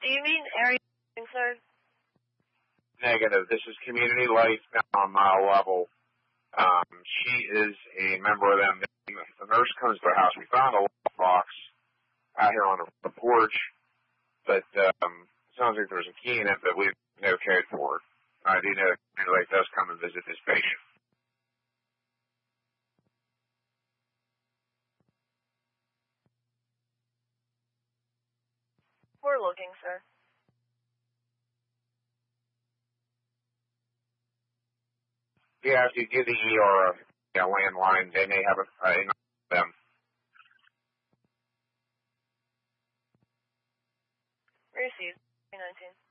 Do you mean area, sir? Negative. This is Community Life now on mile level. She is a member of them. The nurse comes to the house. We found a box out here on the porch, but it sounds like there's a key in it, but we have no code for it. I do know Community Life does come and visit this patient. We're looking, sir. Yeah, if you give the ER a landline, they may have them. Received. 19.